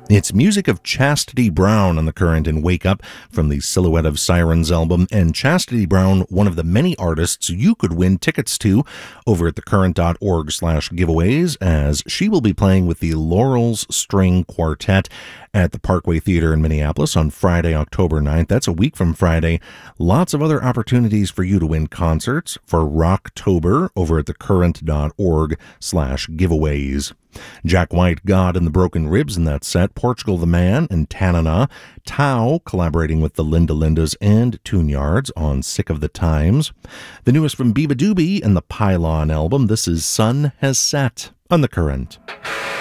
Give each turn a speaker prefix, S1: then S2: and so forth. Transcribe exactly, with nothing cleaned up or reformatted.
S1: It's music of Chastity Brown on The Current and Wake Up from the Silhouette of Sirens album. And Chastity Brown, one of the many artists you could win tickets to over at thecurrent.org slash giveaways, as she will be playing with the Laurels String Quartet at the Parkway Theater in Minneapolis on Friday, October ninth. That's a week from Friday. Lots of other opportunities for you to win concerts for Rocktober over at thecurrent.org slash giveaways. Jack White, God and the Broken Ribs in that set, Portugal the Man and Tanana, Tao collaborating with the Linda Lindas and Tune Yards on Sick of the Times. The newest from Biba Doobie and the Pylon album, this is Sun Has Set on The Current.